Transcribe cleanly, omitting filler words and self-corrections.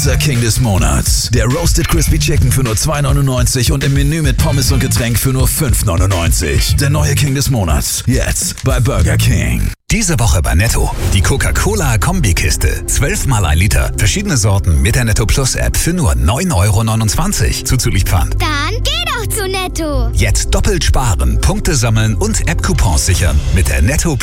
Unser King des Monats. Der Roasted Crispy Chicken für nur 2,99 und im Menü mit Pommes und Getränk für nur 5,99. Der neue King des Monats. Jetzt bei Burger King. Diese Woche bei Netto. Die Coca-Cola Kombikiste. 12 mal 1 Liter. Verschiedene Sorten mit der Netto Plus App für nur 9,29 € zuzüglich Pfand. Dann geh doch zu Netto. Jetzt doppelt sparen, Punkte sammeln und App-Coupons sichern mit der Netto